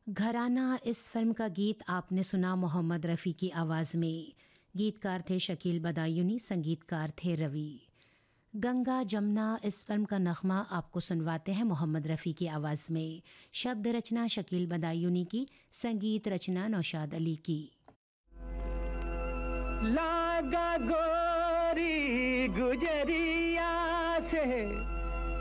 घराना इस फिल्म का गीत आपने सुना मोहम्मद रफ़ी की आवाज़ में। गीतकार थे शकील बदायूनी, संगीतकार थे रवि। गंगा जमुना इस फिल्म का नगमा आपको सुनवाते हैं मोहम्मद रफ़ी की आवाज़ में। शब्द रचना शकील बदायूनी की, संगीत रचना नौशाद अली की। लागा गोरी गुजरिया से